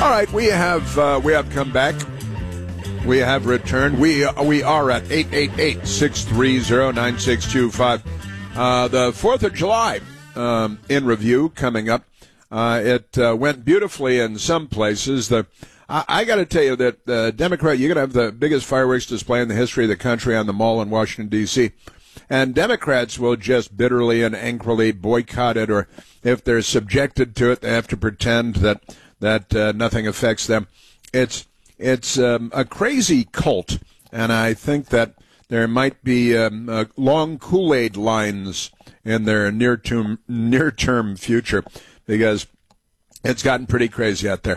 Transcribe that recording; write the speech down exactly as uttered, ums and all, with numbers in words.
All right, we have uh, we have come back. We have returned. We uh, we are at eight eight eight, six three zero, nine six two five. Uh, the fourth of July um, in review coming up. Uh, it uh, went beautifully in some places. The I, I got to tell you that the uh, Democrat, you're going to have the biggest fireworks display in the history of the country on the Mall in Washington, D C, and Democrats will just bitterly and angrily boycott it, or if they're subjected to it, they have to pretend that that uh, nothing affects them. It's it's um, a crazy cult, and I think that there might be um, uh, long Kool-Aid lines in their near-term near-term future, because it's gotten pretty crazy out there.